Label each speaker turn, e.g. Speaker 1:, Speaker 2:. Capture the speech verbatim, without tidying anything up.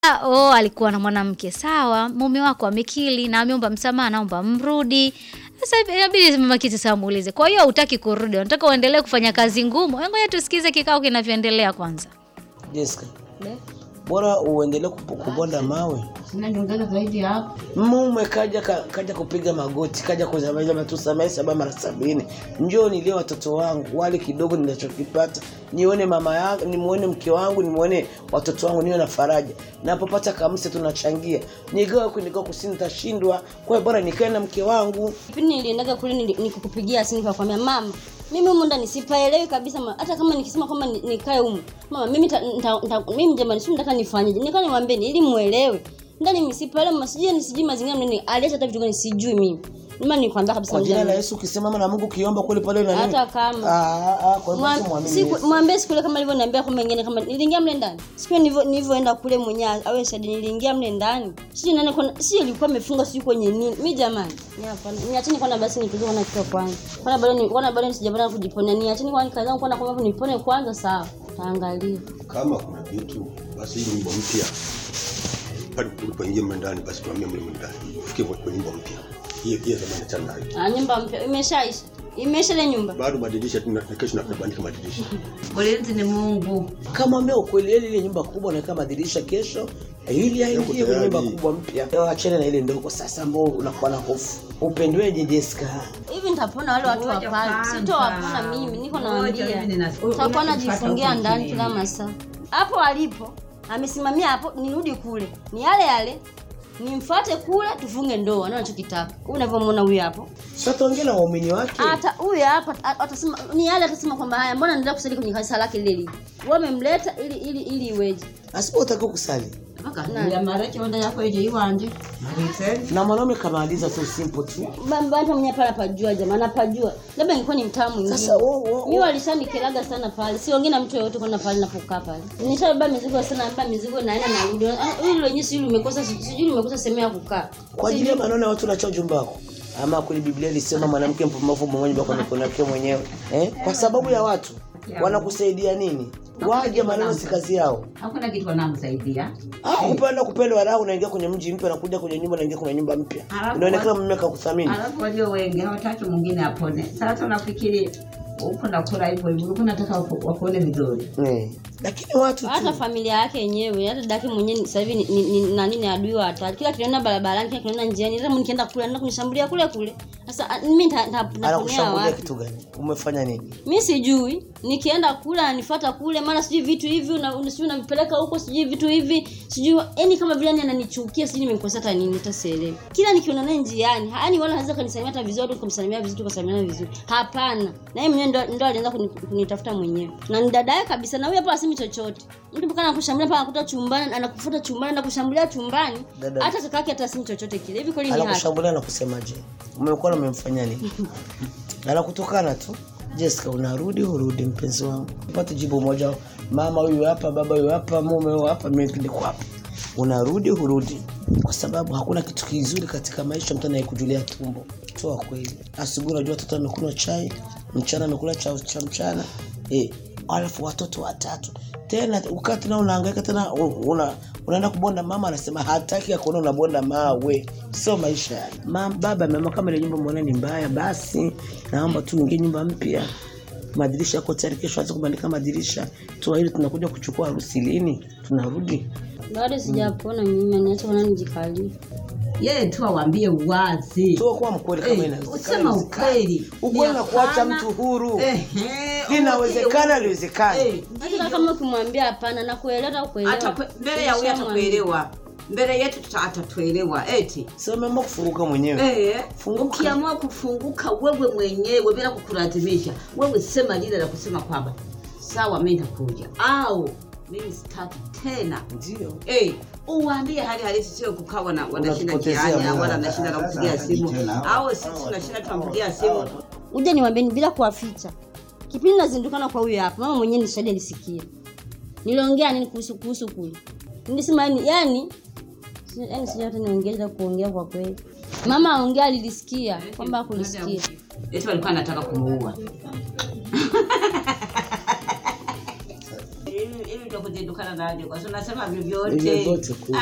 Speaker 1: Oh, alikuwa na mwanamke sawa, mume wako amekili na ameomba msamaha, naomba mrudi. Sasa inabidi mama kiti sasa muulize. Kwa hiyo hutaki kurudi, unataka uendelee kufanya kazi ngumu? Ngoja tusikize kikao kinavyoendelea kwanza.
Speaker 2: Jessica. Ne? Bora uendelee kubonda mawe.
Speaker 3: Sina nyongeza zaidi hapo.
Speaker 2: Mume kaja kaja kupiga magoti, kaja kuzamaisha matusamai saba mara sabini. Njoo nilie watoto wangu, wale kidogo ninachokipata. Nione mama yangu, nimuone mke wangu, nimuone watoto wangu, niwe na faraja. Napopata kamse tunachangia. Nigawa kunigawa kusini tashindwa. Kwa hiyo bora nikae na mke wangu.
Speaker 4: Kipindi niliendaga kule nikukupigia simu kwa kwambia mama, mimi huko ndani sipaelewi kabisa mama. Hata kama nikisema kwamba nikae huko, mama mimi ta, ta, ta, mimi jamani sio nataka nifanyeje? Nikaa niwaambie ili muelewe. Ndani msipaelewe msije nisijui mazingira mnene. Aliacha hata vitu gani sijui mimi. Mama nikwambia kabisa
Speaker 2: kwa jina la Yesu ukisema mama na Mungu kiomba kule pale na nini?
Speaker 4: Hata kama
Speaker 2: ah ah kwa hivyo muamini.
Speaker 4: Siku mwambie siku ile kama alivyoniambia kwamba ingine kama niliingia mle ndani. Siku nilivyo nilivyoenda kule mwenyewe awe shadi niliingia mle ndani. Sisi nani kwa si ilikuwa imefunga sio kwenye nini. Mimi jamani. Ni hapana. Niacheni kwanza basi nikuzoe na kitu kwanza. Kwanza bado ni kwanza bado sijapata kujiponya. Niacheni kwanza kazi yangu kwanza kwamba nipone kwanza sawa. Taangalia.
Speaker 5: Kama kuna vitu basi hii nyumba mpya. Hadi kuingia mle ndani basi tuhamie mle ndani. Ufikie kwa nyumba mpya. Hiyo hiyo zamani tena hiyo.
Speaker 4: Ah, nyumba mpya imeshaisha. Imesha ile nyumba.
Speaker 5: Bado madirisha tuna kesho na kubandika madirisha.
Speaker 3: Mlinzi ni Mungu.
Speaker 2: Kama mbea ukweli ile nyumba kubwa na kama madirisha kesho ili aingie kwenye nyumba kubwa mpya. Leo achane na ile ndogo sasa ambao unakuwa na hofu. Upendweje Jessica?
Speaker 4: Hivi nitapona wale watu wa pale. Sitowapona mimi, niko nawaambia. Tutakuwa najifungia ndani kila masaa. Hapo alipo, amesimamia hapo, nirudi kule. Ni yale yale. Nimfuate kule tufunge ndoa na anachokitaka. Unavyomuona huyu hapo.
Speaker 2: Sasa tuongee na waumini wake.
Speaker 4: Hata huyu hapa atasema ni yale atasema kwamba haya mbona nenda kusali kwenye kanisa lake lile. Wamemleta ili ili ili iweje.
Speaker 2: Asipotaka kusali.
Speaker 3: Ya marache onda yako ije iwanje. Marite.
Speaker 2: Na mwanaume kamaliza so simple tu.
Speaker 4: Bamba hata mwenye pala pajua jamani anapajua. Labda nilikuwa ni mtamu mwingine.
Speaker 2: Sasa wao
Speaker 4: mimi walishanikelaga sana pale. Siongee na mtu yeyote kwenda pale napokaa pale. Nishabeba mizigo sana, baba mizigo naenda narudi. Yule wenyewe si yule umekosa sijui umekosa semea kukaa.
Speaker 2: Kwa ajili ya maneno ya watu na chao jumba wako. Ama kule Biblia ilisema mwanamke mpumbavu mmoja bako na kuna yake mwenyewe. Eh? Kwa sababu ya watu wanakusaidia nini? Waje maneno si kazi yao.
Speaker 3: Hakuna kitu wanamsaidia.
Speaker 2: Ah, upenda kupendwa raha unaingia kwenye mji mpya na kuja kwenye nyumba na ingia kwenye nyumba mpya. Inaonekana mume akakuthamini.
Speaker 3: Alafu walio wengi hawataki mwingine apone. Sasa unafikiri uko na kula hivyo hivyo uko nataka wakuone vizuri.
Speaker 2: Eh. Lakini watu
Speaker 4: hata familia yake yenyewe hata dada yake mwenyewe sasa hivi ni, ni, ni nani ni adui wa hatari. Kila kinaona barabarani, kila kinaona njiani, hata nikienda kule anaenda kunishambulia kule kule. Sasa mimi nitaponea wapi?
Speaker 2: Kitu gani? Umefanya nini?
Speaker 4: Mimi sijui. Nikienda kule ananifuata kule, mara sijui vitu hivi na unasijui unavipeleka huko sijui vitu hivi. Sijui yani kama vile ananichukia sijui nimemkosa hata nini nitaelewa. Kila nikiona naye njiani, yani wala hawezi kunisalimia hata vizuri kumsalimia vizuri kusalimiana vizuri. Hapana. Na yeye mwenyewe ndo ndo alianza kunitafuta mwenyewe. Na ni dada yake kabisa na huyo hapo asimi chochote. Mtu mpaka anakushambulia mpaka anakuta chumbani, anakufuata chumbani na kushambulia chumbani. Hata kaka yake hata asimi chochote kile. Hivi kweli ni haki.
Speaker 2: Anakushambulia na kusemaje? Umekuwa umemfanya nini? Anakutukana tu. Jessica unarudi urudi mpenzi wangu. Upate jibu moja. Mama huyu hapa, baba huyu hapa, mume huyu hapa, mimi niko hapa. Unarudi urudi. Kwa sababu hakuna kitu kizuri katika maisha mtu anayekujulia tumbo. Toa kweli. Asubuhi unajua watoto wamekula chai, mchana wamekula cha cha mchana. Eh, alafu watoto watatu. Tena ukati na unahangaika tena una unaenda kubonda mama anasema hataki akuona unabonda mawe. Sio maisha yale. Mama baba mama kama ile nyumba muone ni mbaya basi naomba tu ingie nyumba mpya. Madirisha yako tayari kesho anza kubandika madirisha. Toa ile tunakuja kuchukua harusi lini? Tunarudi.
Speaker 4: Bado sijapona mimi niacha kuna nijikalie.
Speaker 3: Yeye tu awaambie uwazi.
Speaker 2: Tu kwa mkweli kama inawezekana.
Speaker 3: Usema ukweli.
Speaker 2: Ukweli na kuacha mtu huru.
Speaker 3: Ehe.
Speaker 2: Inawezekana liwezekana.
Speaker 4: Hata kama ukimwambia hapana na kuelewa kuelewa.
Speaker 3: Hata mbele ya huyo atakuelewa. Mbele yetu atatuelewa eti.
Speaker 2: Sio mama kufunguka mwenyewe.
Speaker 3: Eh. Funguka. Ukiamua kufunguka wewe mwenyewe bila kukulazimisha. Wewe sema lile la kusema kwamba sawa mimi nitakuja. Au mimi sitaki tena.
Speaker 2: Ndio.
Speaker 3: Eh, uwaambie hali halisi sio kukawa na wanashinda kiani wala anashinda na kupigia simu. Au sisi tunashinda tunampigia simu.
Speaker 4: Uje niwaambie bila kuwaficha. Kipindi nazindukana kwa huyu hapa, mama mwenyewe ni shahidi alisikia. Niliongea nini kuhusu kuhusu kule. Nilisema yani yani yani sija hata niongeza kuongea kwa kweli. Mama aongea alisikia kwamba kulisikia.
Speaker 3: Eti walikuwa anataka kumuua. kuzindukana naje kwa sababu unasema vyovyote
Speaker 2: vyovyote